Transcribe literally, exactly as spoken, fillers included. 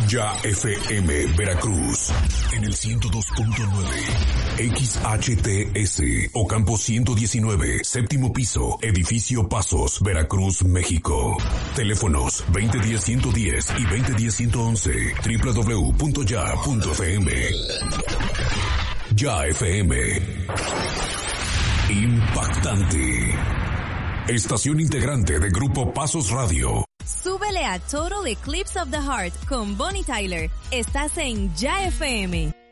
Ya F M Veracruz en el ciento dos punto nueve, X H T S Ocampo ciento diecinueve, séptimo piso, edificio Pasos, Veracruz, México. Teléfonos veinte diez ciento diez y veinte diez ciento once, doble u doble u doble u punto ya punto f m. Ya F M. Impactante. Estación integrante de Grupo Pasos Radio. Súbele a Total Eclipse of the Heart con Bonnie Tyler. Estás en Ya F M.